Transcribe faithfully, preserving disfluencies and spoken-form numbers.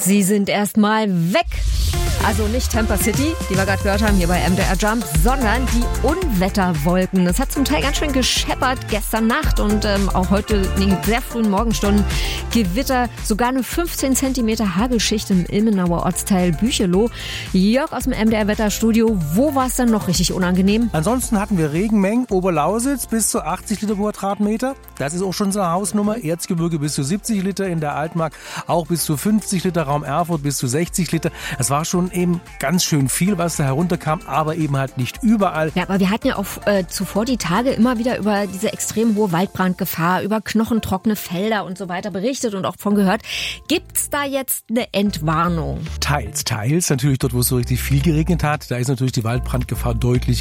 Sie sind erstmal weg. Also nicht Tampa City, die wir gerade gehört haben hier bei M D R Jump, sondern die Unwetterwolken. Es hat zum Teil ganz schön gescheppert gestern Nacht und ähm, auch heute in den sehr frühen Morgenstunden Gewitter. Sogar eine fünfzehn Zentimeter Hagelschicht im Ilmenauer Ortsteil Bücheloh. Jörg aus dem M D R Wetterstudio, wo war es dann noch richtig unangenehm? Ansonsten hatten wir Regenmengen, Oberlausitz bis zu achtzig Liter pro Quadratmeter. Das ist auch schon so eine Hausnummer. Erzgebirge bis zu siebzig Liter, in der Altmark auch bis zu fünfzig Liter, Raum Erfurt bis zu sechzig Liter. Das war schon eben ganz schön viel, was da herunterkam, aber eben halt nicht überall. Ja, aber wir hatten ja auch äh, zuvor die Tage immer wieder über diese extrem hohe Waldbrandgefahr, über knochentrockene Felder und so weiter berichtet und auch von gehört. Gibt's da jetzt eine Entwarnung? Teils, teils. Natürlich dort, wo es so richtig viel geregnet hat, da ist natürlich die Waldbrandgefahr deutlich